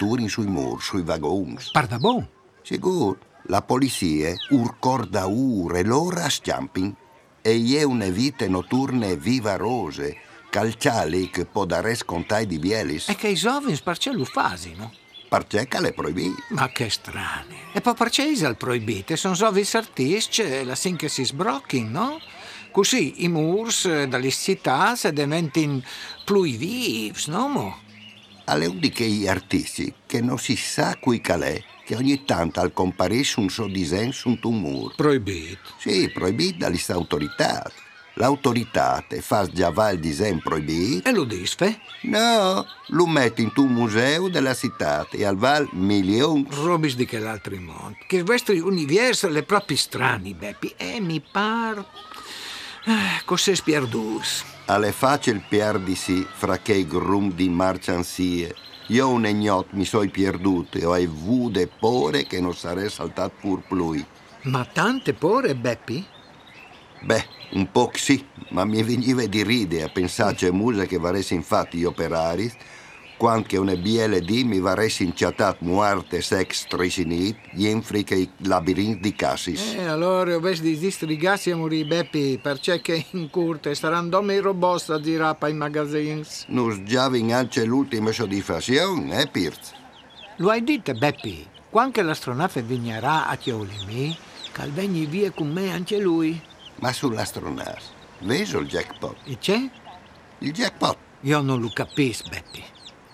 scritture sui muri, sui vagoni. Pardabon? Sicuro, la polizia urcorda ore l'ora scamping e è una vita notturne vivarose, calciali che può dare scontai di bielis. E che i giovani sparcello fasi, no? Perché le proibì? Ma che strani. E poi perché il proibite? Sono giovani artisti, la sin che si sbrocchino, no? Così i murs dalle città si diventano più vivi, no? Mo? Alle uniche gli artisti che non si sa qui calè, che ogni tanto al comparisce un suo disegno su un muro. Proibito. Sì, proibito dalle autorità. L'autorità te fa già va il disegno proibito. E lo disfe? No, lo metti in un museo della città e al val milioni. Robis di che l'altri mondo. Che il vostro universo è proprio strani, Beppi. E mi par... cos'è spierdus? Alle facile perdersi fra che grum di marcianzie. Io un ignot mi sono perduto e ho avuto paure che non sarei saltato pur lui. Ma tante paure, Beppi? Beh, un po' sì, ma mi veniva di ridere a pensarci a musica che varesse infatti gli operari, quando che una BLD mi varesse inciatat muerte sex trisinit, gli infrica i labirinti di Cassis. Allora, ovest di distrigassi a morire, Beppi, perché che in curte saranno come i robots a girare per i magazines. Nos già vince l'ultima soddisfazione, Pirz? Lo hai detto, Beppi, quando l'astronave vignerà a Chiolimi, calvegni via con me anche lui. Ma sull'astronave, veso il jackpot? E c'è? Il jackpot? Io non lo capisco, Beppi.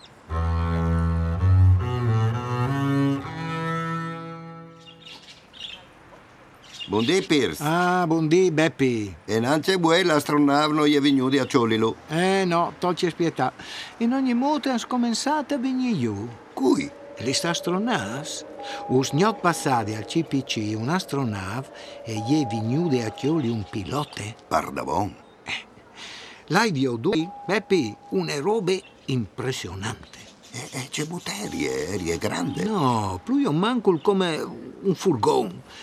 Buondì, Pirz. Ah, buondì, Beppi. E non c'è buoi l'astronave non è venuta a Ciolilo. No, tolci spietà. In ogni modo è scominciata a venire io. Cui? Le astronavs? Us gnot passati al CPC un astronav e gli è venuto a Chioli un pilote. Pardabon. L'hai due, Beppi, una roba impressionante. C'è buterie grande. No, più io manco come un furgone.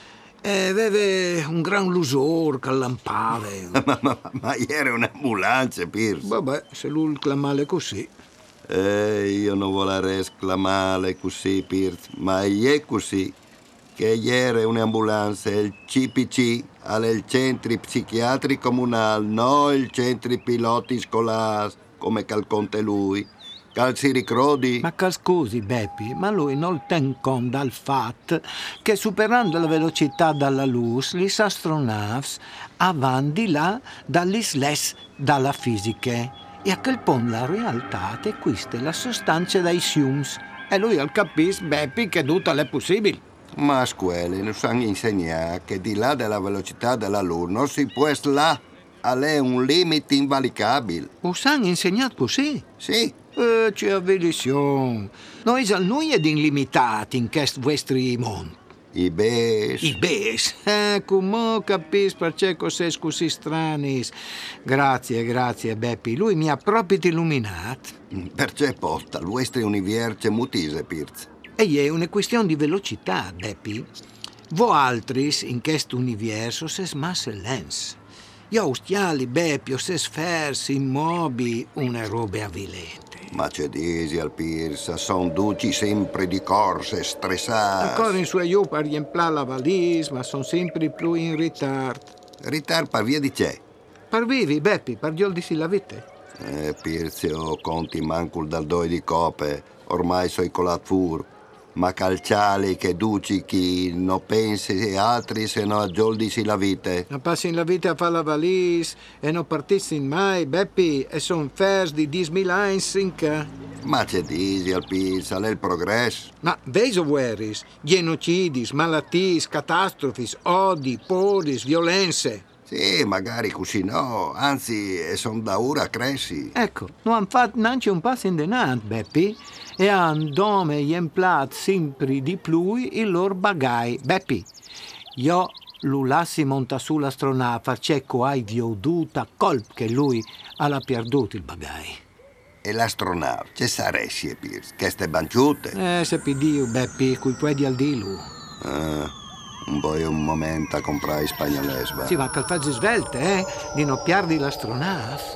Aveva un gran lusor che lampava. ma era un'ambulanza, Pirz. Vabbè, se lui clamale così. Io non volevo esclamare così, Pirz, ma è così. Che ieri un'ambulanza, il CPC, al centri psichiatri comunali, no il centri piloti scolari, come calconte lui. Cal si ricrodi? Ma scusi, Beppi, ma lui non ten conto dal fatto che superando la velocità dalla luce, gli astronavs avanti là dall'isles dalla fisica. E a quel punto la realtà è questa, la sostanza dai siums. E lui al capis, Beppi, che tutto è possibile. Ma a scuole non sanno insegnare che di là della velocità della luce non si può là, è un limite invalicabile. Lo sanno insegnato così? Sì. C'è avvedizione. Noi al noi ed illimitati in questo vostro mondo. I bes. I bes. Come capisco perché cos'è così strani. Grazie, Beppi. Lui mi ha proprio illuminato. Perché porta il vostro universo mutise, Pirz. E è una questione di velocità, Beppi. Voi altri in questo universo se smasse lens. Io stiali, Beppi, se sfersi, immobili, una roba avvilente. Ma c'è disi al Pirz, son duci sempre di corse, stressati. Ancora in sua io per riemplare la valise, ma sono sempre più in ritardo. Ritardo per via di c'è? Per vivi, Beppi, per gli oldi la vite. Pirz, io conti mancul dal doi di cope, ormai so colat fur. Ma calciali che duci chi non pensi altri se no a gioldi la vite. Non passi in la vita a fare la valise e non partissi mai, Beppi, e son fers di 10.000 anni sinca. Ma c'è disi al Pirz, è il progresso. Ma veso veris, genocidi, malattie, catastrofi, odi, podis, violenze. Sì, magari così no, anzi, son da ora cresci. Ecco, non hanno fatto neanche un passo in denant, Beppi, e hanno dome emplat sempre di più il loro bagai. Beppi, io lo lassi monta sull'astronave perché hai veduta colp che lui ha perduto il bagai. E l'astronave, c'è saresti, Pirz, che ste banciute? Se Dio, Beppi, cui puoi al dilu. Un po' un momento a comprare spagnolesba. Sì, ma calfaggi svelte, di non perdi l'astronave.